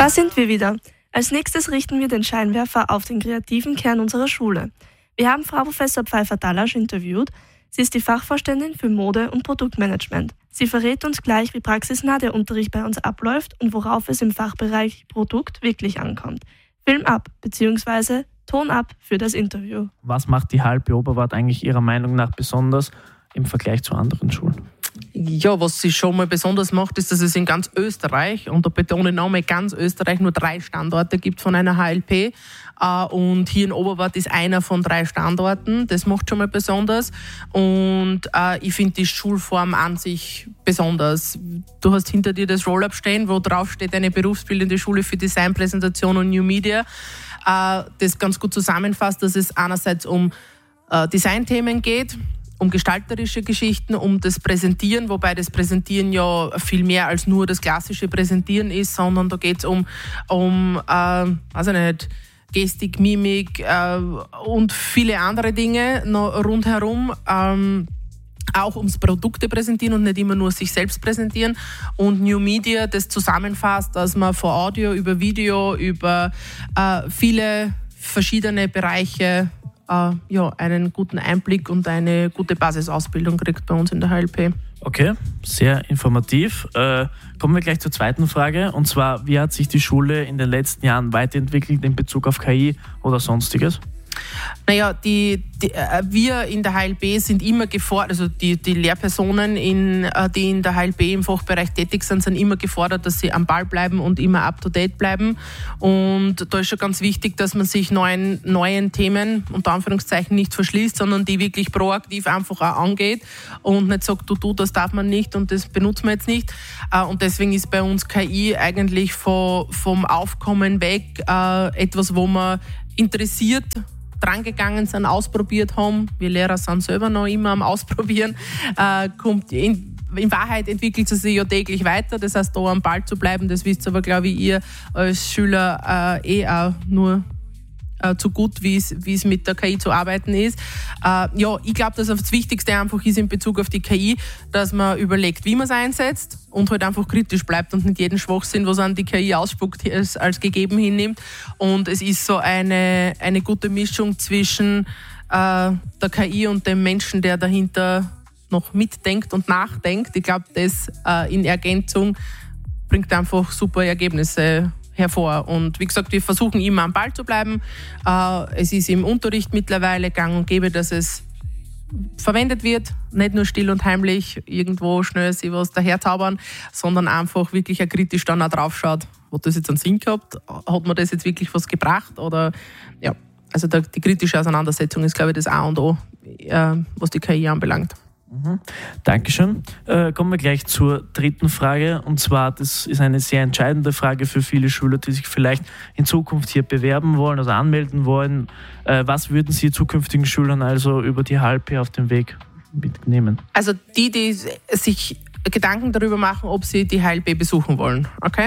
Da sind wir wieder. Als nächstes richten wir den Scheinwerfer auf den kreativen Kern unserer Schule. Wir haben Frau Professor Pfeiffer-Dallasch interviewt. Sie ist die Fachvorständin für Mode- und Produktmanagement. Sie verrät uns gleich, wie praxisnah der Unterricht bei uns abläuft und worauf es im Fachbereich Produkt wirklich ankommt. Film ab bzw. Ton ab für das Interview. Was macht die HLP Oberwart eigentlich Ihrer Meinung nach besonders im Vergleich zu anderen Schulen? Ja, was sie schon mal besonders macht, ist, dass es in ganz Österreich, und da betone ich nochmal ganz Österreich, nur 3 Standorte gibt von einer HLP. Und hier in Oberwart ist einer von 3 Standorten. Das macht schon mal besonders. Und ich finde die Schulform an sich besonders. Du hast hinter dir das Roll-Up stehen, wo drauf steht eine berufsbildende Schule für Design, Präsentation und New Media. Das ganz gut zusammenfasst, dass es einerseits um Designthemen geht, um gestalterische Geschichten, um das Präsentieren, wobei das Präsentieren ja viel mehr als nur das klassische Präsentieren ist, sondern da geht es um weiß ich nicht, Gestik, Mimik und viele andere Dinge noch rundherum. Auch ums Produkte präsentieren und nicht immer nur sich selbst präsentieren. Und New Media, das zusammenfasst, dass man von Audio über Video, über viele verschiedene Bereiche einen guten Einblick und eine gute Basisausbildung kriegt bei uns in der HLP. Okay, sehr informativ. Kommen wir gleich zur zweiten Frage. Und zwar, wie hat sich die Schule in den letzten Jahren weiterentwickelt in Bezug auf KI oder Sonstiges? Naja, wir in der HLP sind immer gefordert, also die Lehrpersonen, die in der HLP im Fachbereich tätig sind immer gefordert, dass sie am Ball bleiben und immer up-to-date bleiben. Und da ist schon ganz wichtig, dass man sich neuen Themen, unter Anführungszeichen, nicht verschließt, sondern die wirklich proaktiv einfach auch angeht und nicht sagt, das darf man nicht und das benutzen wir jetzt nicht. Und deswegen ist bei uns KI eigentlich vom Aufkommen weg etwas, wo man interessiert drangegangen sind, ausprobiert haben. Wir Lehrer sind selber noch immer am Ausprobieren. In Wahrheit entwickelt es sich ja täglich weiter. Das heißt, da am Ball zu bleiben, das wisst aber, glaube ich, ihr als Schüler auch nur zu gut, wie es mit der KI zu arbeiten ist. Ich glaube, dass das Wichtigste einfach ist in Bezug auf die KI, dass man überlegt, wie man es einsetzt und halt einfach kritisch bleibt und nicht jeden Schwachsinn, was an die KI ausspuckt, als gegeben hinnimmt. Und es ist so eine gute Mischung zwischen der KI und dem Menschen, der dahinter noch mitdenkt und nachdenkt. Ich glaube, das in Ergänzung bringt einfach super Ergebnisse hervor. Und wie gesagt, wir versuchen immer am Ball zu bleiben. Es ist im Unterricht mittlerweile gang und gäbe, dass es verwendet wird, nicht nur still und heimlich irgendwo schnell sich was daherzaubern, sondern einfach wirklich auch kritisch dann auch drauf schaut, hat das jetzt einen Sinn gehabt? Hat mir das jetzt wirklich was gebracht? Oder ja, also die kritische Auseinandersetzung ist, glaube ich, das A und O, was die KI anbelangt. Dankeschön. Kommen wir gleich zur dritten Frage. Und zwar, das ist eine sehr entscheidende Frage für viele Schüler, die sich vielleicht in Zukunft hier bewerben wollen oder anmelden wollen. Was würden Sie zukünftigen Schülern also über die HLP auf den Weg mitnehmen? Also die sich Gedanken darüber machen, ob sie die HLP besuchen wollen. Okay?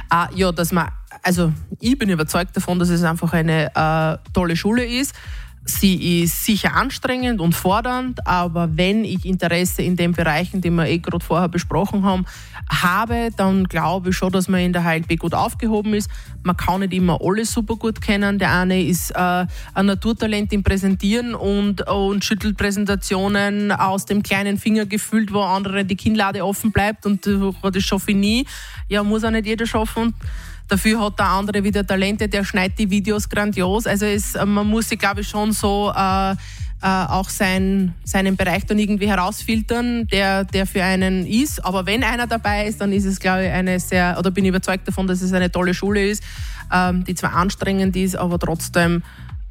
Ich bin überzeugt davon, dass es einfach eine tolle Schule ist. Sie ist sicher anstrengend und fordernd, aber wenn ich Interesse in den Bereichen, die wir gerade vorher besprochen haben, dann glaube ich schon, dass man in der HLP gut aufgehoben ist. Man kann nicht immer alles super gut kennen. Der eine ist ein Naturtalent im Präsentieren und schüttelt Präsentationen aus dem kleinen Finger gefühlt, wo andere die Kinnlade offen bleibt und das schaffe ich nie. Ja, muss auch nicht jeder schaffen. Dafür hat der andere wieder Talente, der schneidet die Videos grandios. Also man muss sich, glaube ich, schon so auch seinen Bereich dann irgendwie herausfiltern, der für einen ist. Aber wenn einer dabei ist, dann ist es, glaube ich, bin ich überzeugt davon, dass es eine tolle Schule ist, die zwar anstrengend ist, aber trotzdem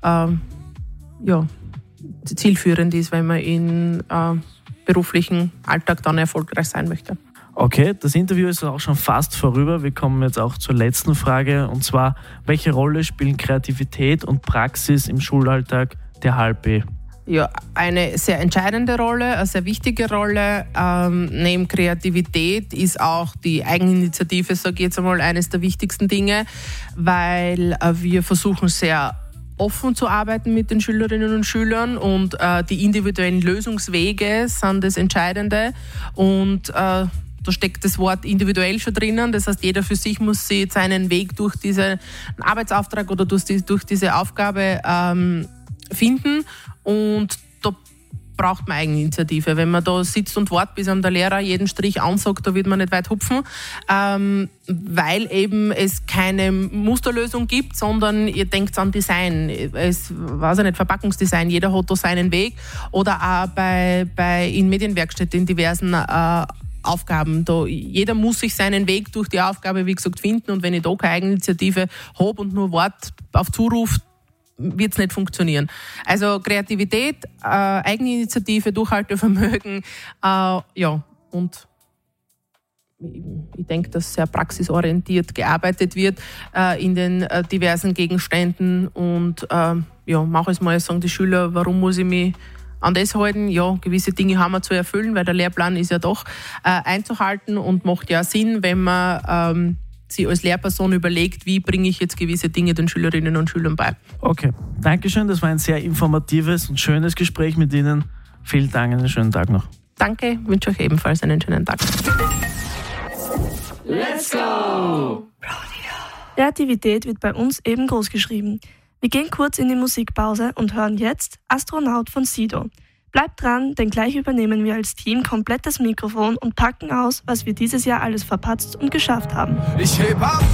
zielführend ist, wenn man im beruflichen Alltag dann erfolgreich sein möchte. Okay, das Interview ist auch schon fast vorüber. Wir kommen jetzt auch zur letzten Frage. Und zwar, welche Rolle spielen Kreativität und Praxis im Schulalltag der HLP? Ja, eine sehr entscheidende Rolle, eine sehr wichtige Rolle. Neben Kreativität ist auch die Eigeninitiative, sage ich jetzt einmal, eines der wichtigsten Dinge, weil wir versuchen sehr offen zu arbeiten mit den Schülerinnen und Schülern und die individuellen Lösungswege sind das Entscheidende und da steckt das Wort individuell schon drinnen. Das heißt, jeder für sich muss sich seinen Weg durch diesen Arbeitsauftrag oder durch diese Aufgabe finden. Und da braucht man Eigeninitiative. Wenn man da sitzt und wartet, bis einem der Lehrer jeden Strich ansagt, da wird man nicht weit hupfen, weil eben es keine Musterlösung gibt, sondern ihr denkt an Design. Verpackungsdesign, jeder hat da seinen Weg. Oder auch in Medienwerkstätten in diversen Aufgaben. Jeder muss sich seinen Weg durch die Aufgabe, wie gesagt, finden. Und wenn ich da keine Eigeninitiative habe und nur warte auf Zuruf, wird es nicht funktionieren. Also Kreativität, Eigeninitiative, Durchhaltevermögen, und ich denke, dass sehr praxisorientiert gearbeitet wird in den diversen Gegenständen und manches Mal sagen die Schüler, warum muss ich mich an das halten? Ja, gewisse Dinge haben wir zu erfüllen, weil der Lehrplan ist ja doch einzuhalten und macht ja Sinn, wenn man sie als Lehrperson überlegt, wie bringe ich jetzt gewisse Dinge den Schülerinnen und Schülern bei. Okay, Dankeschön. Das war ein sehr informatives und schönes Gespräch mit Ihnen. Vielen Dank, einen schönen Tag noch. Danke, wünsche euch ebenfalls einen schönen Tag. Let's go! Kreativität wird bei uns eben groß geschrieben. Wir gehen kurz in die Musikpause und hören jetzt Astronaut von Sido. Bleibt dran, denn gleich übernehmen wir als Team komplett das Mikrofon und packen aus, was wir dieses Jahr alles verpatzt und geschafft haben. Ich heb ab!